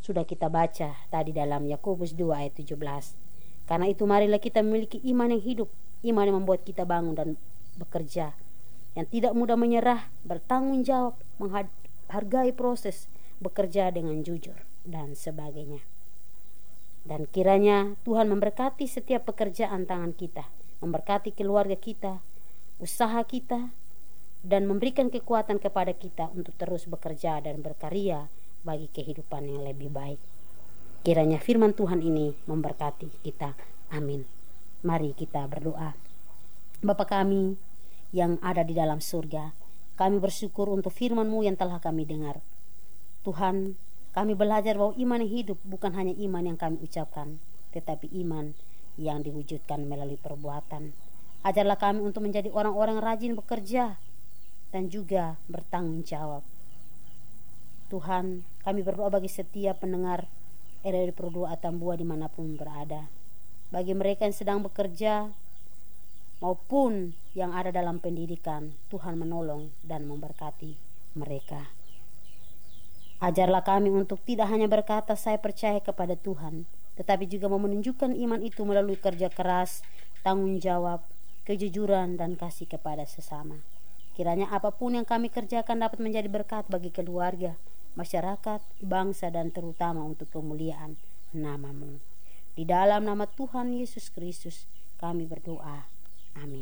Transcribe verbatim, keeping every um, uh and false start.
sudah kita baca tadi dalam Yakobus dua ayat tujuh belas. Karena itu marilah kita memiliki iman yang hidup, iman yang membuat kita bangun dan bekerja, yang tidak mudah menyerah, bertanggung jawab, menghargai proses, bekerja dengan jujur, dan sebagainya. Dan kiranya Tuhan memberkati setiap pekerjaan tangan kita, memberkati keluarga kita, usaha kita, dan memberikan kekuatan kepada kita untuk terus bekerja dan berkarya bagi kehidupan yang lebih baik. Kiranya firman Tuhan ini memberkati kita. Amin. Mari kita berdoa. Bapa kami yang ada di dalam surga, kami bersyukur untuk firman-Mu yang telah kami dengar. Tuhan, kami belajar bahwa iman yang hidup bukan hanya iman yang kami ucapkan, tetapi iman yang diwujudkan melalui perbuatan. Ajarlah kami untuk menjadi orang-orang rajin bekerja dan juga bertanggung jawab. Tuhan, kami berdoa bagi setiap pendengar R R I Produa Atambua dimanapun berada, bagi mereka yang sedang bekerja maupun yang ada dalam pendidikan. Tuhan menolong dan memberkati mereka. Ajarlah kami untuk tidak hanya berkata saya percaya kepada Tuhan, tetapi juga mau menunjukkan iman itu melalui kerja keras, tanggung jawab, kejujuran, dan kasih kepada sesama. Kiranya apapun yang kami kerjakan dapat menjadi berkat bagi keluarga, masyarakat, bangsa, dan terutama untuk kemuliaan nama-Mu. Di dalam nama Tuhan Yesus Kristus kami berdoa. Amin.